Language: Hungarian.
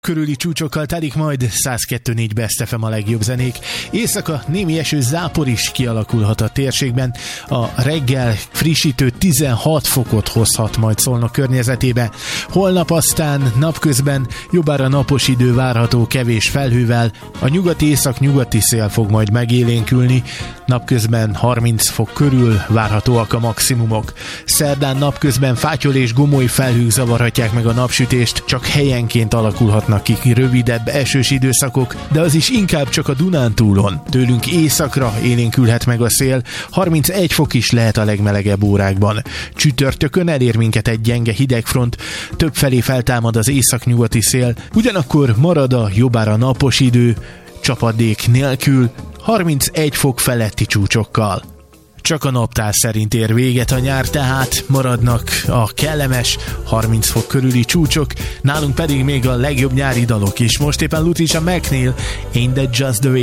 Körüli csúcsokkal telik majd 102.4 Best FM a legjobb zenék. Éjszaka némi eső, zápor is kialakulhat a térségben. A reggel frissítő 16 fokot hozhat majd Szolnok környezetébe. Holnap aztán napközben jobbára napos idő várható kevés felhővel. A nyugati észak-nyugati szél fog majd megélénkülni. Napközben 30 fok körül várhatóak a maximumok. Szerdán napközben fátyol és gomoly felhők zavarhatják meg a napsütést, csak helyenként alakulhatnak ki rövidebb esős időszakok, de az is inkább csak a Dunántúlon. Tőlünk északra élénkülhet meg a szél, 31 fok is lehet a legmelegebb órákban. Csütörtökön elér minket egy gyenge hidegfront, többfelé feltámad az északnyugati szél, ugyanakkor marad a jobbára napos idő, csapadék nélkül, 31 fok feletti csúcsokkal. Csak a naptár szerint ér véget a nyár, tehát maradnak a kellemes 30 fok körüli csúcsok, nálunk pedig még a legjobb nyári dalok is. Most éppen Lutricia McNeil, Ain't That Just The Way